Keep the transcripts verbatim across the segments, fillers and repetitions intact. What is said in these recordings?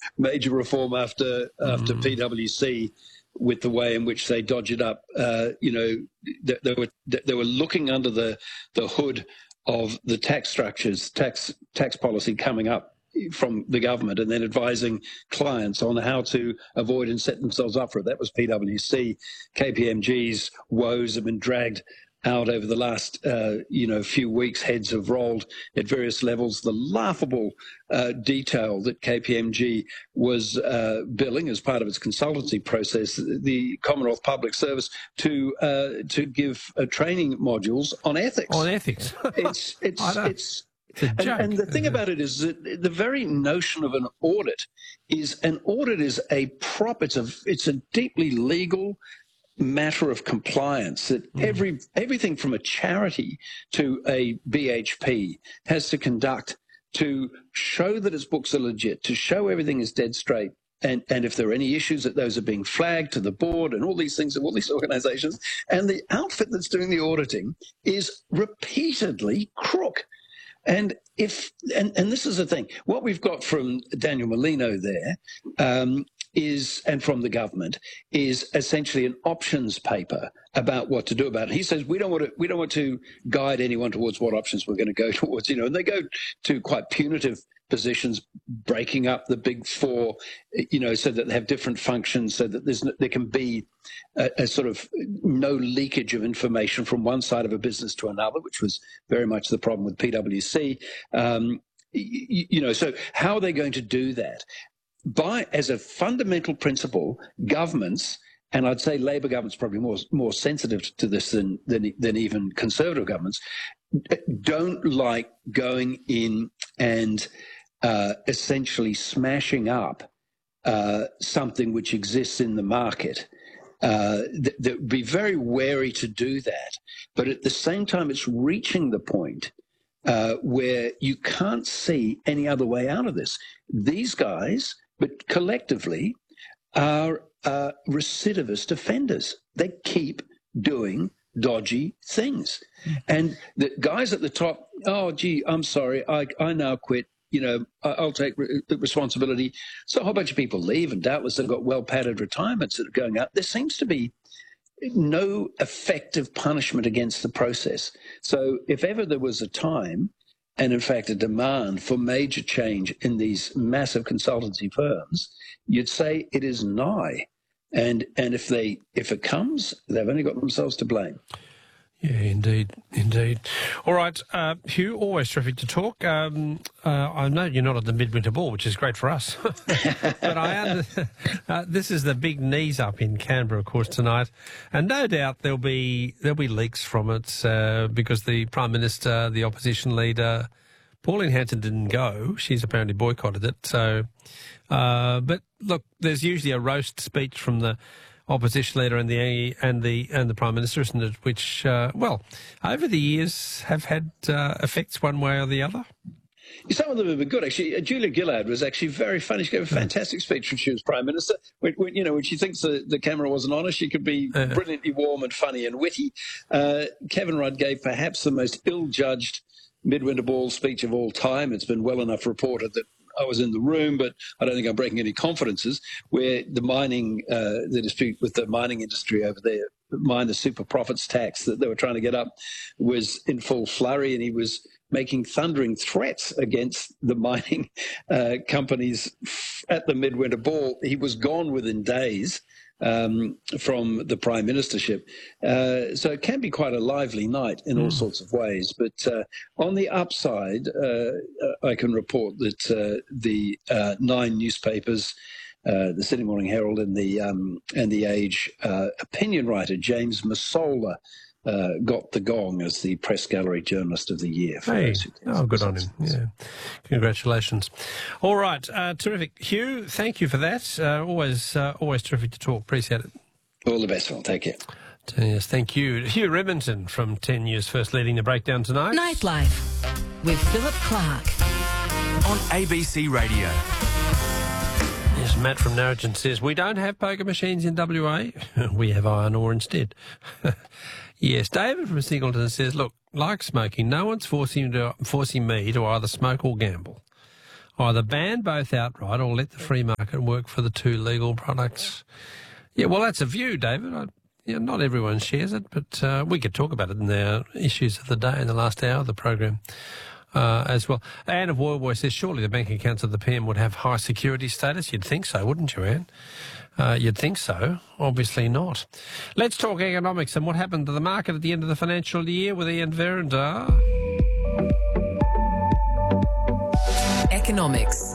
major reform after after mm. P W C, with the way in which they dodge it up. Uh, you know, they, they were they were looking under the the hood of the tax structures, tax tax policy coming up from the government, and then advising clients on how to avoid and set themselves up for it. That was P W C. K P M G's woes have been dragged out over the last, uh, you know, few weeks. Heads have rolled at various levels. The laughable uh, detail that K P M G was uh, billing as part of its consultancy process, the Commonwealth Public Service, to uh, to give uh, training modules on ethics. On ethics. it's it's I don't... it's. It's a joke. And, and the thing about it is that the very notion of an audit is an audit is a prop. It's a it's a deeply legal matter of compliance that mm. every everything from a charity to a B H P has to conduct to show that its books are legit, to show everything is dead straight. And, and if there are any issues, that those are being flagged to the board and all these things of all these organizations. And the outfit that's doing the auditing is repeatedly crook. And if and, and this is the thing, what we've got from Daniel Molino there um, is, and from the government, is essentially an options paper about what to do about it. He says we don't want to we don't want to guide anyone towards what options we're going to go towards, you know, and they go to quite punitive positions, breaking up the big four, you know, so that they have different functions, so that there's no, there can be a, a sort of no leakage of information from one side of a business to another, which was very much the problem with P W C. Um, you, you know, so how are they going to do that? By, as a fundamental principle, governments, and I'd say Labor governments probably more more sensitive to this than than, than even Conservative governments, don't like going in and uh, essentially smashing up uh, something which exists in the market. Uh, th- they'd be very wary to do that. But at the same time, it's reaching the point uh, where you can't see any other way out of this. These guys, but collectively, are uh, recidivist offenders. They keep doing dodgy things. And the guys at the top, oh, gee, I'm sorry, I, I now quit. You know, I'll take re- responsibility. So a whole bunch of people leave, and doubtless they've got well-padded retirements that are going out. There seems to be no effective punishment against the process. So if ever there was a time, and in fact a demand for major change in these massive consultancy firms, you'd say it is nigh. And and if they if it comes, they've only got themselves to blame. Yeah, indeed, indeed. All right, uh, Hugh, always terrific to talk. Um, uh, I know you're not at the Midwinter Ball, which is great for us. But I under, uh, this is the big knees up in Canberra, of course, tonight, and no doubt there'll be there'll be leaks from it uh, because the Prime Minister, the opposition leader, Pauline Hanson didn't go. She's apparently boycotted it. So, uh, but look, there's usually a roast speech from the opposition leader and the and the and the Prime Minister, isn't it? Which, uh, well, over the years have had uh, effects one way or the other. Some of them have been good, actually. Uh, Julia Gillard was actually very funny. She gave a fantastic speech when she was Prime Minister. When, when you know, when she thinks the, the camera wasn't on her, she could be uh, brilliantly warm and funny and witty. Uh, Kevin Rudd gave perhaps the most ill-judged Midwinter Ball speech of all time. It's been well enough reported that I was in the room, but I don't think I'm breaking any confidences, where the mining, uh, the dispute with the mining industry over there, mine the super profits tax that they were trying to get up, was in full flurry, and he was making thundering threats against the mining uh, companies at the Midwinter Ball. He was gone within days um, from the Prime Ministership. Uh, so it can be quite a lively night in all mm. sorts of ways. But uh, on the upside, uh, I can report that uh, the uh, nine newspapers, uh, the Sydney Morning Herald and the um, and the Age, uh, opinion writer James Massola uh, got the gong as the Press Gallery Journalist of the Year. For hey, those who oh, good on him. Yeah, congratulations. All right, uh, terrific. Hugh, thank you for that. Uh, always, uh, always terrific to talk. Appreciate it. All the best, Phil. Take care. Yes, thank you. Hugh Remington from ten News First leading the breakdown tonight. Nightlife with Philip Clark on A B C Radio. Yes, Matt from Narrogin says, we don't have poker machines in W A. We have iron ore instead. Yes, David from Singleton says, look, like smoking, no one's forcing, to, forcing me to either smoke or gamble. Either ban both outright or let the free market work for the two legal products. Yeah, well, that's a view, David. I, yeah, not everyone shares it, but uh, we could talk about it in the issues of the day in the last hour of the program. Uh, as well. Anne of Woywoy says, surely the bank accounts of the P M would have high security status. You'd think so, wouldn't you, Anne? Uh, you'd think so. Obviously not. Let's talk economics and what happened to the market at the end of the financial year with Ian Verinder. Economics.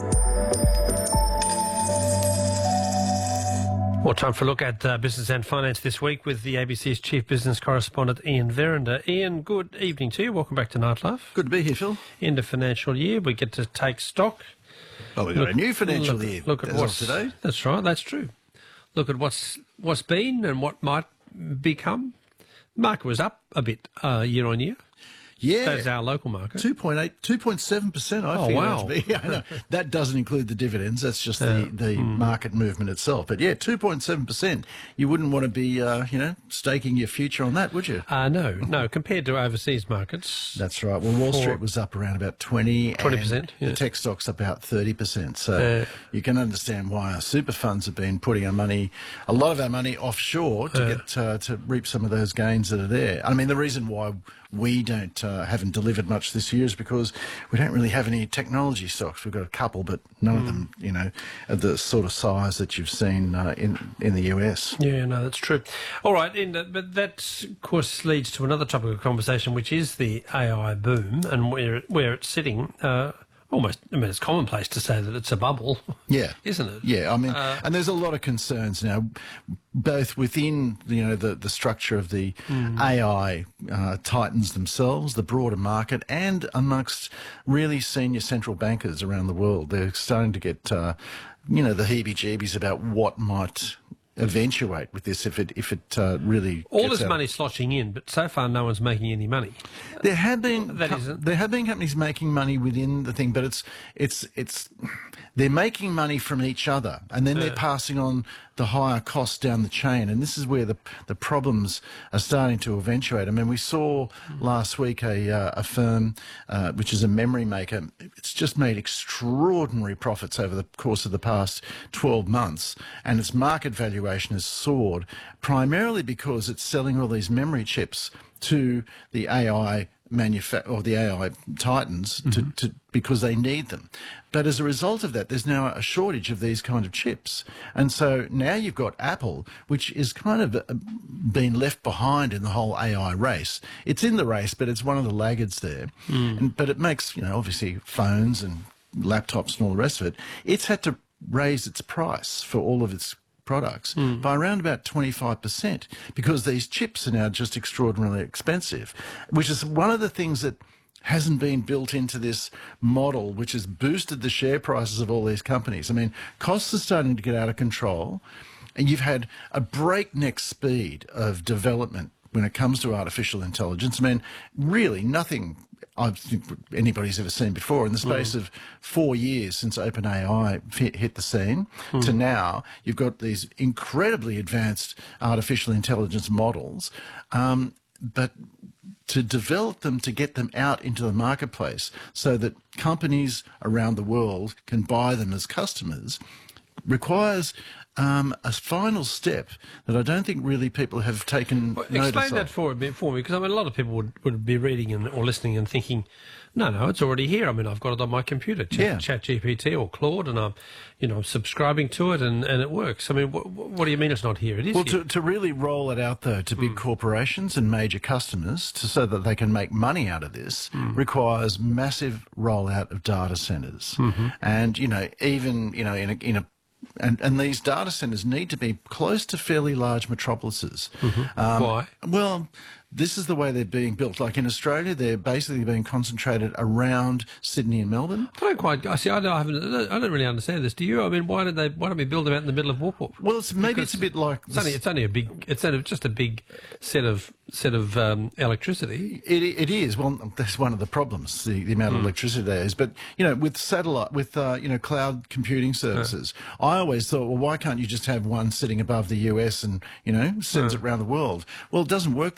More time for a look at uh, business and finance this week with the A B C's chief business correspondent, Ian Verinder. Ian, good evening to you. Welcome back to Nightlife. Good to be here, Phil. End of financial year. We get to take stock. Oh, we've got Look- a new financial look, year Look at as of what's today. That's right. That's true. Look at what's what's been and what might become. Market was up a bit uh, year on year. Yeah. That's our local market. two point eight, two point seven percent, I Oh, figure wow. it to be. I know. That doesn't include the dividends. That's just the, the Hmm. market movement itself. But yeah, two point seven percent. You wouldn't want to be, uh, you know, staking your future on that, would you? Uh, no, no. Compared to overseas markets, That's right. Well, Wall For- Street was up around about twenty. twenty percent, and yeah. The tech stocks about thirty percent. So Uh, you can understand why our super funds have been putting our money, a lot of our money offshore to Uh. get uh, to reap some of those gains that are there. I mean, the reason why we don't uh, haven't delivered much this year is because we don't really have any technology stocks. We've got a couple, but none of them, you know, are the sort of size that you've seen uh, in in the U S. yeah, no, that's true. All right, and, uh, but that, of course, leads to another topic of conversation, which is the A I boom and where where it's sitting. Uh, almost, I mean, it's commonplace to say that it's a bubble. Yeah. Isn't it? Yeah, I mean, Uh, and there's a lot of concerns now, both within, you know, the, the structure of the Hmm. A I uh, titans themselves, the broader market, and amongst really senior central bankers around the world. They're starting to get, uh, you know, the heebie-jeebies about what might eventuate with this if it if it uh, really All gets this out. money sloshing in, but so far no one's making any money. There have been That co- isn't- there have been companies making money within the thing, but it's it's it's they're making money from each other, and then they're passing on the higher costs down the chain, and this is where the the problems are starting to eventuate. I mean, we saw last week a uh, a firm uh, which is a memory maker. It's just made extraordinary profits over the course of the past twelve months, and its market valuation has soared, primarily because it's selling all these memory chips to the A I manufa- or the A I titans to, to because they need them. But as a result of that, there's now a shortage of these kind of chips. And so now you've got Apple, which is kind of uh, been left behind in the whole A I race. It's in the race, but it's one of the laggards there. And, but it makes, you know, obviously phones and laptops and all the rest of it. It's had to raise its price for all of its products by around about twenty-five percent because these chips are now just extraordinarily expensive, which is one of the things that hasn't been built into this model, which has boosted the share prices of all these companies. I mean, costs are starting to get out of control, and you've had a breakneck speed of development when it comes to artificial intelligence. I mean, really nothing I think anybody's ever seen before. In the space Mm. of four years since OpenAI hit, hit the scene Mm. to now, you've got these incredibly advanced artificial intelligence models, um, but to develop them, to get them out into the marketplace so that companies around the world can buy them as customers requires um, a final step that I don't think really people have taken Well, notice explain that of. for a bit for me, because I mean, a lot of people would, would be reading and, or listening and thinking, no, no, it's already here. I mean, I've got it on my computer, Chat, Yeah. ChatGPT or Claude, and I'm, you know, I'm subscribing to it, and, and it works. I mean, what, what do you mean it's not here? It is Well, here. to, to really roll it out, though, to big corporations and major customers to, so that they can make money out of this requires massive rollout of data centers. And, you know, even, you know, in a, in a and, and these data centers need to be close to fairly large metropolises. Um, Why? Well, this is the way they're being built. Like in Australia, they're basically being concentrated around Sydney and Melbourne. I don't quite. I see. I don't, I, haven't, I don't really understand this. Do you? I mean, why did they? Why don't we build them out in the middle of Whoop Whoop? Well, it's, maybe Because it's a bit like It's only. It's only a big. It's only just a big set of set of um, electricity. It, it is. Well, that's one of the problems, the, the amount of electricity there is. But, you know, with satellite, with, uh, you know, cloud computing services, I always thought, well, why can't you just have one sitting above the U S and, you know, sends it around the world? Well, it doesn't work that way. You've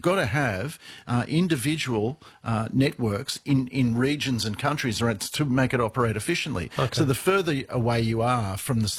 you've got to have uh, individual uh, networks in, in regions and countries to make it operate efficiently. Okay. So the further away you are from the